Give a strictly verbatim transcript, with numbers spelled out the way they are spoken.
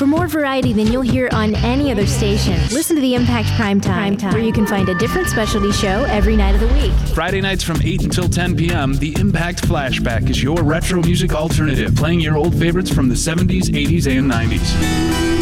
more variety than you'll hear on any other station, listen to the Impact Primetime, Primetime, where you can find a different specialty show every night of the week. Friday nights from eight until ten p.m., the Impact Flashback is your retro music alternative, playing your old favorites from the seventies, eighties, and nineties.